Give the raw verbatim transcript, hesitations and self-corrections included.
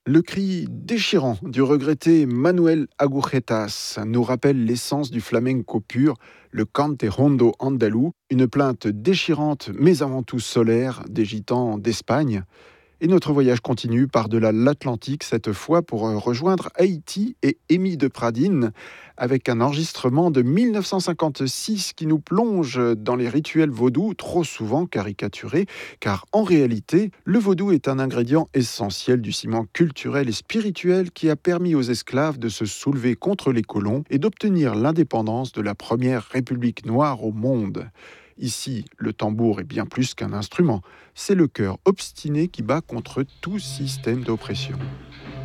Le cri déchirant du regretté Manuel Agujetas nous rappelle l'essence du flamenco pur, le cante rondo andalou, une plainte déchirante mais avant tout solaire des gitans d'Espagne. Et notre voyage continue par-delà l'Atlantique, cette fois pour euh, rejoindre Haïti et Émile de Pradine, avec un enregistrement de mille neuf cent cinquante-six qui nous plonge dans les rituels vaudous, trop souvent caricaturés, car en réalité, le vaudou est un ingrédient essentiel du ciment culturel et spirituel qui a permis aux esclaves de se soulever contre les colons et d'obtenir l'indépendance de la première république noire au monde. Ici, le tambour est bien plus qu'un instrument, c'est le cœur obstiné qui bat contre tout système d'oppression.